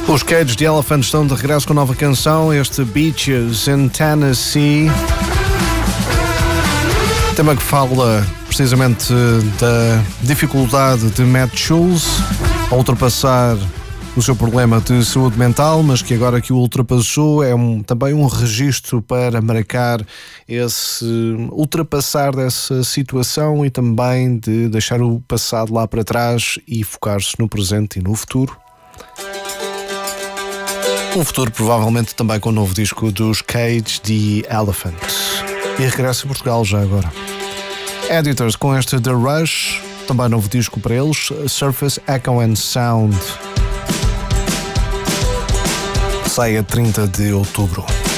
Os Cage the Elephant estão de regresso com nova canção, este Beaches in Tennessee. Tema que fala precisamente da dificuldade de Matt Schulze a ultrapassar o seu problema de saúde mental, mas que agora que o ultrapassou é também um registro para marcar esse ultrapassar dessa situação e também de deixar o passado lá para trás e focar-se no presente e no futuro. Um futuro provavelmente também com o novo disco dos Cage the Elephant. E regressa a Portugal já agora. Editors com este The Rush, também novo disco para eles, Surface Echo and Sound. Sai a 30 de outubro.